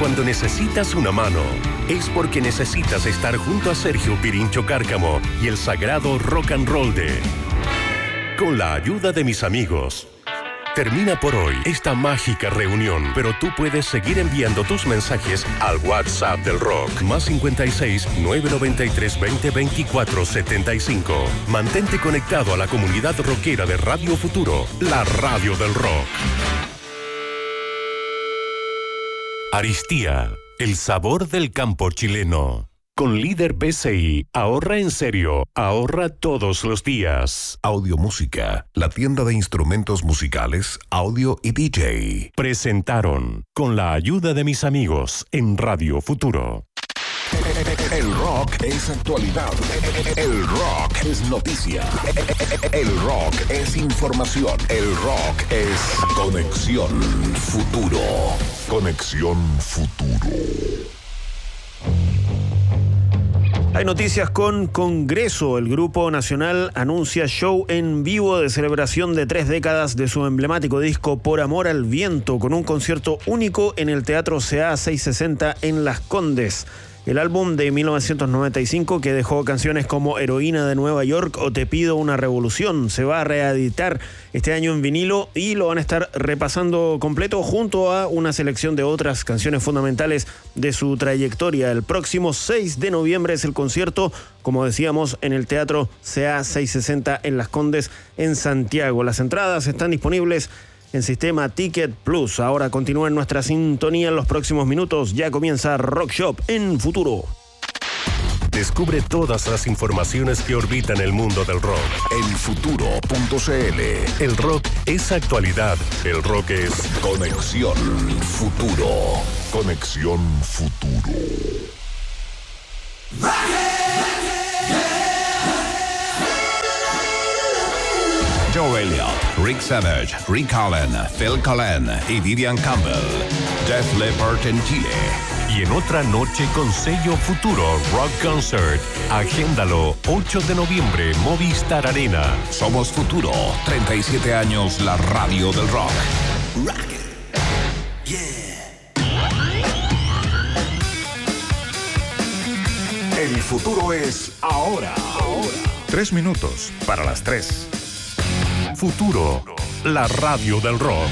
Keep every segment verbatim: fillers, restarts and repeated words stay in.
cuando necesitas una mano, es porque necesitas estar junto a Sergio Pirincho Cárcamo y el sagrado rock and roll de Con la ayuda de mis amigos. Termina por hoy esta mágica reunión, pero tú puedes seguir enviando tus mensajes al WhatsApp del rock, más cincuenta y seis, nueve noventa y tres, veinte, veinticuatro, setenta y cinco. Mantente conectado a la comunidad rockera de Radio Futuro, la radio del rock. Aristía, el sabor del campo chileno. Con Líder B C I, ahorra en serio, ahorra todos los días. Audio Música, la tienda de instrumentos musicales, audio y D J. Presentaron, con la ayuda de mis amigos, en Radio Futuro. El rock es actualidad. El rock es noticia. El rock es información. El rock es Conexión Futuro. Conexión Futuro. Hay noticias con Congreso. El Grupo Nacional anuncia show en vivo de celebración de tres décadas de su emblemático disco Por Amor al Viento, con un concierto único en el Teatro C A seiscientos sesenta en Las Condes. El álbum de mil novecientos noventa y cinco, que dejó canciones como Heroína de Nueva York o Te Pido una Revolución, se va a reeditar este año en vinilo y lo van a estar repasando completo junto a una selección de otras canciones fundamentales de su trayectoria. El próximo seis de noviembre es el concierto, como decíamos, en el Teatro C A seiscientos sesenta en Las Condes, en Santiago. Las entradas están disponibles en sistema Ticket Plus. Ahora continúa en nuestra sintonía en los próximos minutos. Ya comienza Rock Shop en Futuro. Descubre todas las informaciones que orbitan el mundo del rock en futuro punto c l. El rock es actualidad. El rock es Conexión Futuro. Conexión Futuro. Joe Elliott, Rick Savage, Rick Allen, Phil Collen y Vivian Campbell. Def Leppard en Chile. Y en otra noche con sello Futuro Rock Concert. Agéndalo, ocho de noviembre, Movistar Arena. Somos Futuro, treinta y siete años, la radio del rock. Rock it. Yeah. El futuro es ahora. Ahora. Tres minutos para las tres. Futuro, la radio del rock.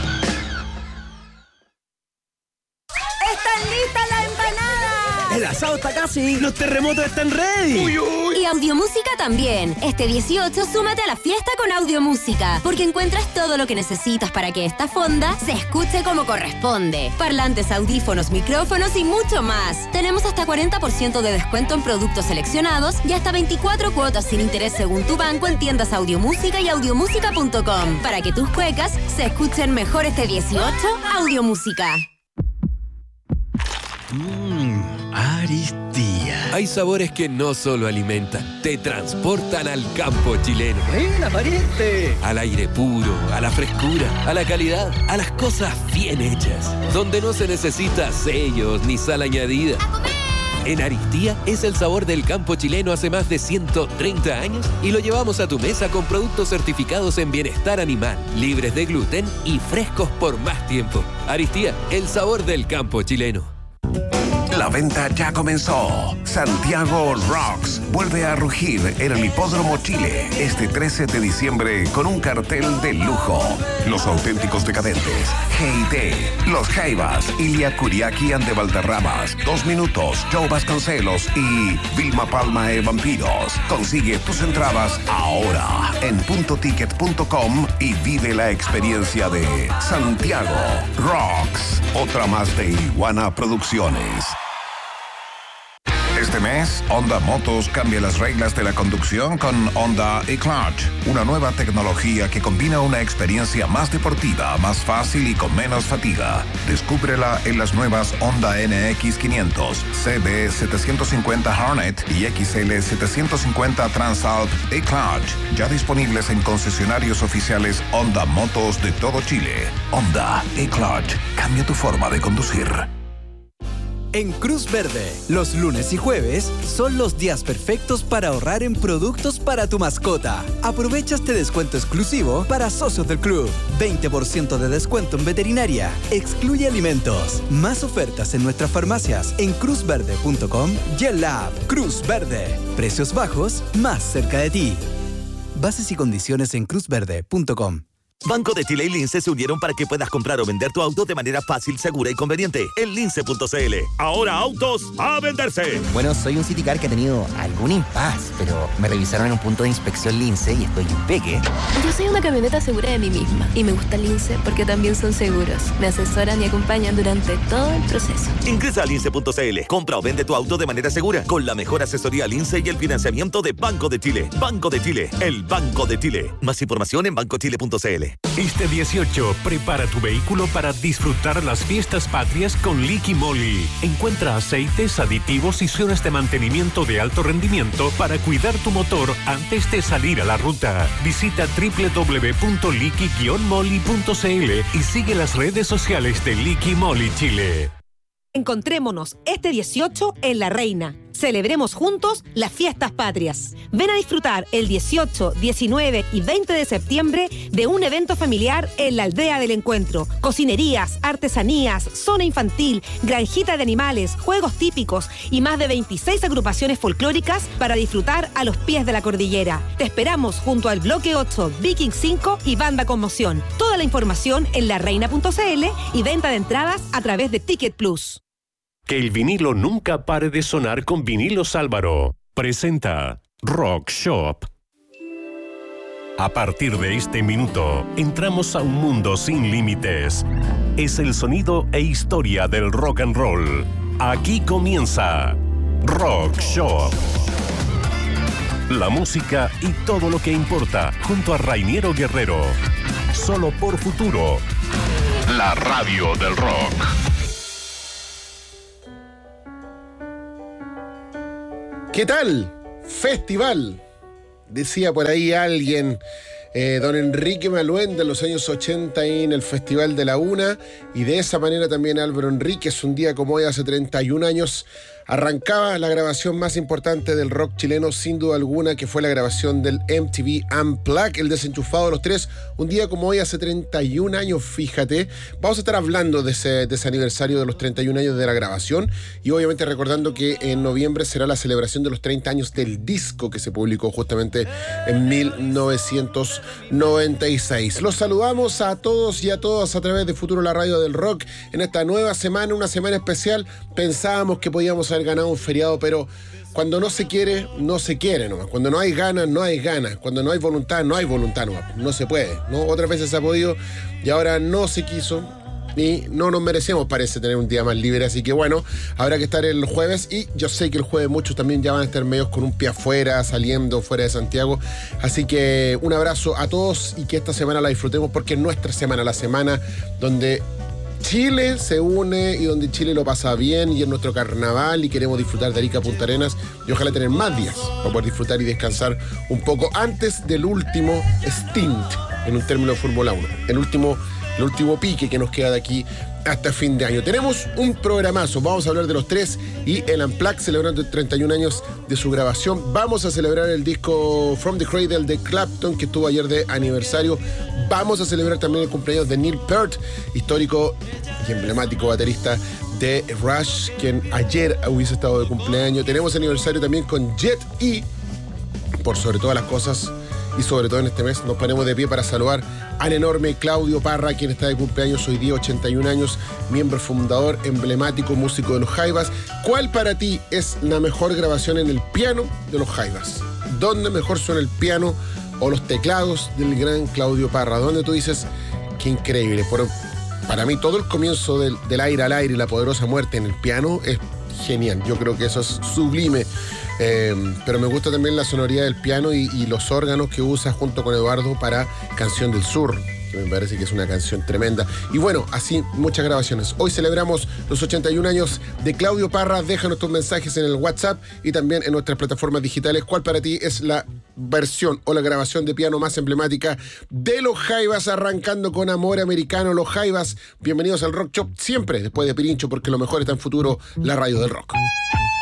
¡Están listas las empanadas! ¡El asado está casi! ¡Los terremotos están ready! Uy, uy. Y Audiomúsica también. Este dieciocho súmate a la fiesta con Audiomúsica, porque encuentras todo lo que necesitas para que esta fonda se escuche como corresponde. Parlantes, audífonos, micrófonos y mucho más. Tenemos hasta cuarenta por ciento de descuento en productos seleccionados y hasta veinticuatro cuotas sin interés según tu banco en tiendas Audiomúsica y audiomúsica punto com. Para que tus cuecas se escuchen mejor este dieciocho, Audiomúsica. Mmm, Aristía. Hay sabores que no solo alimentan, te transportan al campo chileno. ¡Buena, pariente! Al aire puro, a la frescura, a la calidad, a las cosas bien hechas, donde no se necesita sellos ni sal añadida. ¡A comer! En Aristía es el sabor del campo chileno hace más de ciento treinta años y lo llevamos a tu mesa con productos certificados en bienestar animal, libres de gluten y frescos por más tiempo. Aristía, el sabor del campo chileno. La venta ya comenzó. Santiago Rocks vuelve a rugir en el Hipódromo Chile este trece de diciembre con un cartel de lujo. Los auténticos decadentes, G I T, Los Jaivas, Ilia Kuriaki and de Valderramas, Dos Minutos, Joe Vasconcelos y Vilma Palma e Vampiros. Consigue tus entradas ahora en punto ticket punto com y vive la experiencia de Santiago Rocks. Otra más de Iguana Producciones. Este mes, Honda Motos cambia las reglas de la conducción con Honda eClutch, una nueva tecnología que combina una experiencia más deportiva, más fácil y con menos fatiga. Descúbrela en las nuevas Honda N X quinientos, C B setecientos cincuenta Hornet y X L setecientos cincuenta Transalp eClutch, ya disponibles en concesionarios oficiales Honda Motos de todo Chile. Honda eClutch, cambia tu forma de conducir. en Cruz Verde. Los lunes y jueves son los días perfectos para ahorrar en productos para tu mascota. Aprovecha este descuento exclusivo para socios del club. veinte por ciento de descuento en veterinaria. Excluye alimentos. Más ofertas en nuestras farmacias en cruz verde punto com y en la app Cruz Verde. Precios bajos más cerca de ti. Bases y condiciones en cruz verde punto com. Banco de Chile y Lince se unieron para que puedas comprar o vender tu auto de manera fácil, segura y conveniente en lince punto c l. Ahora autos a venderse. Bueno, soy un City Car que ha tenido algún impas, pero me revisaron en un punto de inspección Lince y estoy impeque. Yo soy una camioneta segura de mí misma y me gusta Lince porque también son seguros. Me asesoran y acompañan durante todo el proceso. Ingresa a lince punto c l. Compra o vende tu auto de manera segura con la mejor asesoría Lince y el financiamiento de Banco de Chile. Banco de Chile, el Banco de Chile. Más información en banco chile punto c l. Este dieciocho, prepara tu vehículo para disfrutar las fiestas patrias con Liqui Moly. Encuentra aceites, aditivos y zonas de mantenimiento de alto rendimiento para cuidar tu motor antes de salir a la ruta. Visita doble u doble u doble u punto liqui guion moly punto c l y sigue las redes sociales de Liqui Moly Chile. Encontrémonos este dieciocho en La Reina. Celebremos juntos las fiestas patrias. Ven a disfrutar el dieciocho, diecinueve y veinte de septiembre de un evento familiar en la Aldea del Encuentro. Cocinerías, artesanías, zona infantil, granjita de animales, juegos típicos y más de veintiséis agrupaciones folclóricas para disfrutar a los pies de la cordillera. Te esperamos junto al Bloque ocho, Viking cinco y Banda Conmoción. Toda la información en la reina punto c l y venta de entradas a través de Ticket Plus. Que el vinilo nunca pare de sonar con Vinilos Álvaro. Presenta Rock Shop. A partir de este minuto, entramos a un mundo sin límites. Es el sonido e historia del rock and roll. Aquí comienza Rock Shop. La música y todo lo que importa, junto a Rainiero Guerrero. Solo por Futuro. La radio del rock. ¿Qué tal? Festival, decía por ahí alguien, eh, don Enrique Maluenda en los años ochenta en el Festival de la Una, y de esa manera también Álvaro Enríquez, un día como hoy hace treinta y un años, arrancaba la grabación más importante del rock chileno, sin duda alguna, que fue la grabación del M T V Unplugged, el desenchufado de los tres, un día como hoy hace treinta y un años, fíjate. Vamos a estar hablando de ese, de ese aniversario de los treinta y un años de la grabación, y obviamente recordando que en noviembre será la celebración de los treinta años del disco que se publicó justamente en mil novecientos noventa y seis. Los saludamos a todos y a todas a través de Futuro, la radio del rock, en esta nueva semana, una semana especial. Pensábamos que podíamos haber ganado un feriado, pero cuando no se quiere, no se quiere nomás. Cuando no hay ganas, no hay ganas. Cuando no hay voluntad, no hay voluntad nomás. No se puede, ¿no? Otras veces se ha podido y ahora no se quiso. Y no nos merecemos, parece, tener un día más libre. Así que bueno, habrá que estar el jueves. Y yo sé que el jueves muchos también ya van a estar medios con un pie afuera, saliendo fuera de Santiago. Así que un abrazo a todos y que esta semana la disfrutemos, porque es nuestra semana, la semana donde Chile se une y donde Chile lo pasa bien y es nuestro carnaval y queremos disfrutar de Arica a Punta Arenas y ojalá tener más días para poder disfrutar y descansar un poco antes del último stint en un término de Fórmula uno, el último, el último pique que nos queda de aquí hasta fin de año. Tenemos un programazo, vamos a hablar de los tres y el Unplugged celebrando treinta y un años de su grabación. Vamos a celebrar el disco From the Cradle de Clapton, que estuvo ayer de aniversario. Vamos a celebrar también el cumpleaños de Neil Peart, histórico y emblemático baterista de Rush, quien ayer hubiese estado de cumpleaños. Tenemos aniversario también con Jet y, por sobre todas las cosas y sobre todo en este mes, nos ponemos de pie para saludar al enorme Claudio Parra, quien está de cumpleaños hoy día, ochenta y un años, miembro fundador, emblemático, músico de los Jaivas. ¿Cuál para ti es la mejor grabación en el piano de los Jaivas? ¿Dónde mejor suena el piano o los teclados del gran Claudio Parra? ¿Dónde tú dices, qué increíble? Por, para mí todo el comienzo del, del Aire al Aire y La Poderosa Muerte en el piano es genial. Yo creo que eso es sublime. Eh, pero me gusta también la sonoridad del piano y, y los órganos que usa junto con Eduardo para Canción del Sur, que me parece que es una canción tremenda. Y bueno, así muchas grabaciones. Hoy celebramos los ochenta y un años de Claudio Parra. Déjanos tus mensajes en el WhatsApp y también en nuestras plataformas digitales. ¿Cuál para ti es la versión o la grabación de piano más emblemática de los Jaivas, arrancando con Amor Americano. Los Jaivas, bienvenidos al Rock Shop, siempre después de Pirincho, porque lo mejor está en Futuro, la radio del rock.